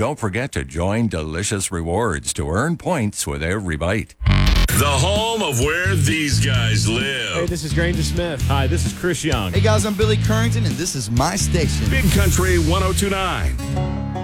don't forget to join Delicious Rewards to earn points with every bite. The home of where these guys live. Hey, this is Granger Smith. Hi, this is Chris Young. Hey guys, I'm Billy Currington, and this is my station. Big Country 102.9.